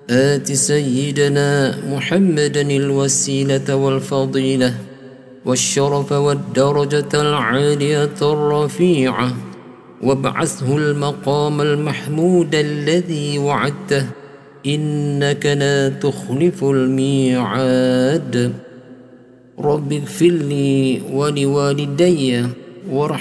آت سيدنا محمدا الوسيلة والفضيلة والشرف والدرجة العالية الرفيعة، وابعثه المقام المحمود الذي وعدته، إنك لا تخلف الميعاد. رب اغفر لي ولوالدي وارحمني